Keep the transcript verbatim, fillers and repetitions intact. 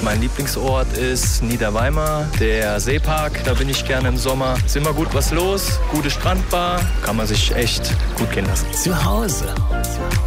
Mein Lieblingsort ist Niederweimar, der Seepark. Da bin ich gerne im Sommer. Ist immer gut was los, gute Strandbar. Kann man sich echt gut gehen lassen. Zu Hause.